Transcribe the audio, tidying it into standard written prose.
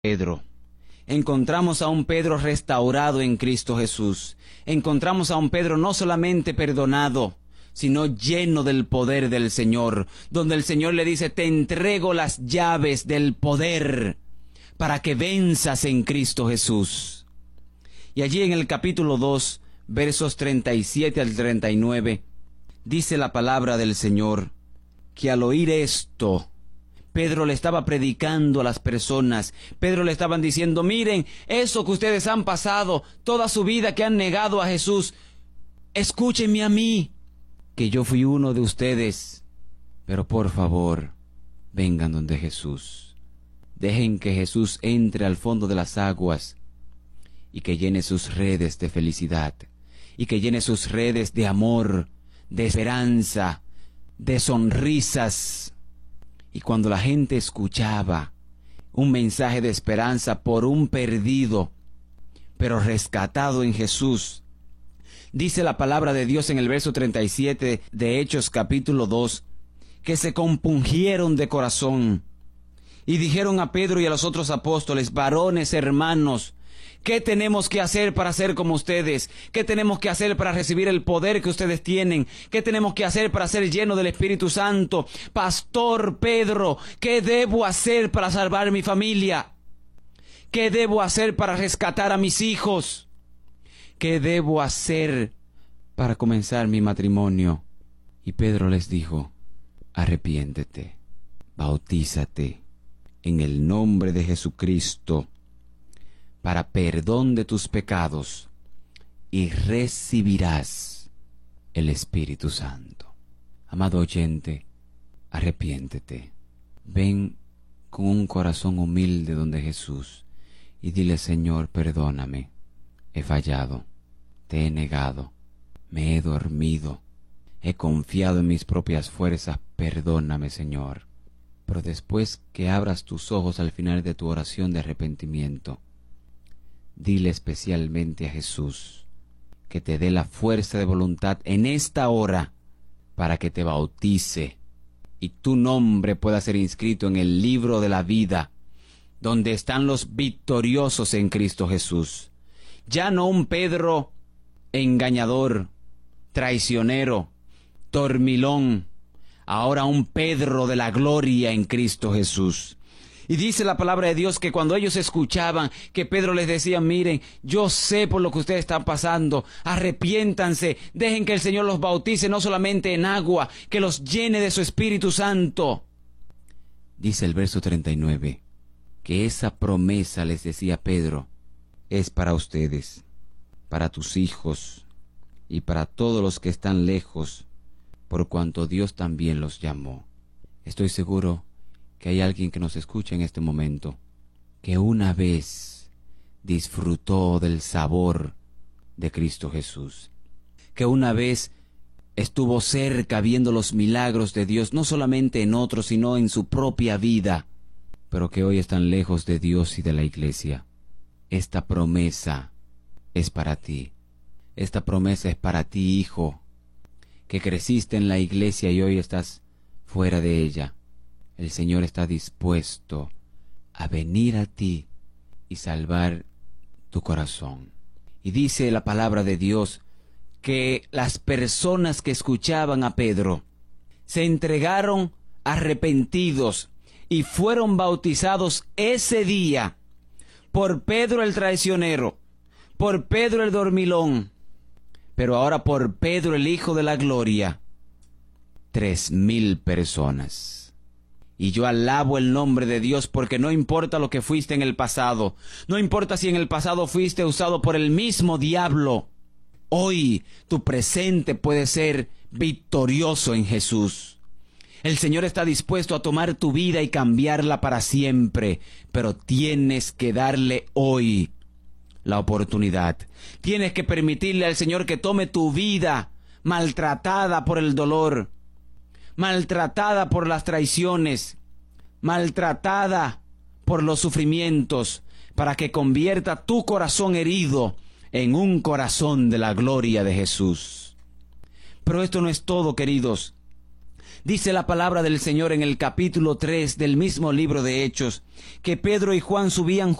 Pedro. Encontramos a un Pedro restaurado en Cristo Jesús. Encontramos a un Pedro no solamente perdonado, sino lleno del poder del Señor, donde el Señor le dice: te entrego las llaves del poder para que venzas en Cristo Jesús. Y allí en el capítulo 2, versos 37 al 39, dice la palabra del Señor que al oír esto, Pedro le estaba predicando a las personas. Pedro le estaban diciendo: miren, eso que ustedes han pasado, toda su vida que han negado a Jesús, escúchenme a mí, que yo fui uno de ustedes. Pero por favor, vengan donde Jesús. Dejen que Jesús entre al fondo de las aguas y que llene sus redes de felicidad, y que llene sus redes de amor, de esperanza, de sonrisas. Y cuando la gente escuchaba un mensaje de esperanza por un perdido, pero rescatado en Jesús, dice la palabra de Dios en el verso 37 de Hechos capítulo 2, que se compungieron de corazón y dijeron a Pedro y a los otros apóstoles: varones, hermanos, ¿qué tenemos que hacer para ser como ustedes? ¿Qué tenemos que hacer para recibir el poder que ustedes tienen? ¿Qué tenemos que hacer para ser llenos del Espíritu Santo? Pastor Pedro, ¿qué debo hacer para salvar mi familia? ¿Qué debo hacer para rescatar a mis hijos? ¿Qué debo hacer para comenzar mi matrimonio? Y Pedro les dijo: arrepiéntete, bautízate en el nombre de Jesucristo para perdón de tus pecados, y recibirás el Espíritu Santo. Amado oyente, arrepiéntete. Ven con un corazón humilde donde Jesús y dile: Señor, perdóname. He fallado, te he negado, me he dormido, he confiado en mis propias fuerzas. Perdóname, Señor. Pero después que abras tus ojos al final de tu oración de arrepentimiento, dile especialmente a Jesús que te dé la fuerza de voluntad en esta hora para que te bautice y tu nombre pueda ser inscrito en el libro de la vida, donde están los victoriosos en Cristo Jesús. Ya no un Pedro engañador, traicionero, dormilón, ahora un Pedro de la gloria en Cristo Jesús. Y dice la palabra de Dios que cuando ellos escuchaban que Pedro les decía: miren, yo sé por lo que ustedes están pasando, arrepiéntanse, dejen que el Señor los bautice no solamente en agua, que los llene de su Espíritu Santo. Dice el verso 39, que esa promesa, les decía Pedro, es para ustedes, para tus hijos y para todos los que están lejos, por cuanto Dios también los llamó. Estoy seguro que hay alguien que nos escucha en este momento, que una vez disfrutó del sabor de Cristo Jesús, que una vez estuvo cerca viendo los milagros de Dios, no solamente en otros, sino en su propia vida, pero que hoy están lejos de Dios y de la iglesia. Esta promesa es para ti. Esta promesa es para ti, hijo, que creciste en la iglesia y hoy estás fuera de ella. El Señor está dispuesto a venir a ti y salvar tu corazón. Y dice la palabra de Dios que las personas que escuchaban a Pedro se entregaron arrepentidos y fueron bautizados ese día por Pedro el traicionero, por Pedro el dormilón, pero ahora por Pedro el Hijo de la Gloria. 3,000 personas. Y yo alabo el nombre de Dios, porque no importa lo que fuiste en el pasado, no importa si en el pasado fuiste usado por el mismo diablo, hoy tu presente puede ser victorioso en Jesús. El Señor está dispuesto a tomar tu vida y cambiarla para siempre, pero tienes que darle hoy la oportunidad. Tienes que permitirle al Señor que tome tu vida maltratada por el dolor, maltratada por las traiciones, maltratada por los sufrimientos, para que convierta tu corazón herido en un corazón de la gloria de Jesús. Pero esto no es todo, queridos. Dice la palabra del Señor en el capítulo 3 del mismo libro de Hechos, que Pedro y Juan subían